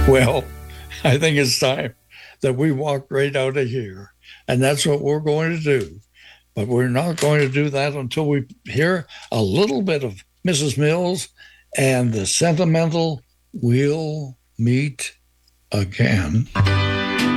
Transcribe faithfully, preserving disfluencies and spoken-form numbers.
Well, I think it's time that we walk right out of here. And that's what we're going to do. But we're not going to do that until we hear a little bit of missus Mills and the sentimental "We'll Meet Again."